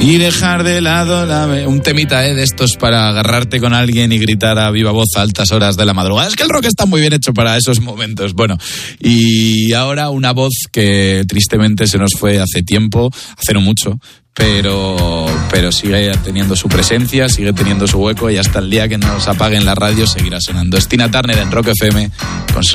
Y dejar de lado un temita de estos para agarrarte con alguien y gritar a viva voz a altas horas de la madrugada. Es que el rock está muy bien hecho para esos momentos. Bueno, y ahora una voz que tristemente se nos fue hace tiempo, hace no mucho, pero sigue teniendo su presencia, sigue teniendo su hueco y hasta el día que nos apaguen la radio seguirá sonando. Es Tina Turner en Rock FM con